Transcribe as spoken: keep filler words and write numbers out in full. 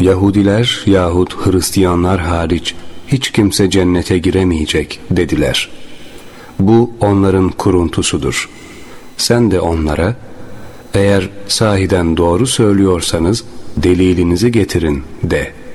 Yahudiler yahut Hristiyanlar hariç hiç kimse cennete giremeyecek dediler. Bu onların kuruntusudur. Sen de onlara, eğer sahiden doğru söylüyorsanız delilinizi getirin de.